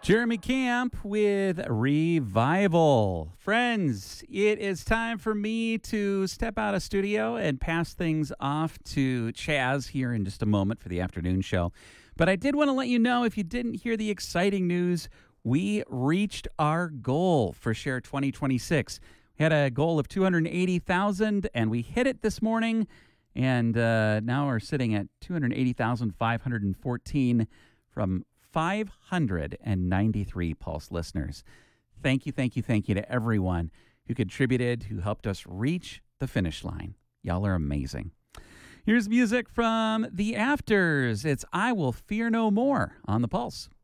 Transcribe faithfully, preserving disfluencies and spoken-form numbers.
Jeremy Camp with Revival. Friends, it is time for me to step out of studio and pass things off to Chaz here in just a moment for the afternoon show. But I did want to let you know, if you didn't hear the exciting news, we reached our goal for Share twenty twenty-six. We had a goal of two hundred eighty thousand, and we hit it this morning, and uh, now we're sitting at two hundred eighty thousand five hundred fourteen from five hundred ninety-three Pulse listeners. Thank you, thank you, thank you to everyone who contributed, who helped us reach the finish line. Y'all are amazing. Here's music from The Afters. It's I Will Fear No More on the Pulse.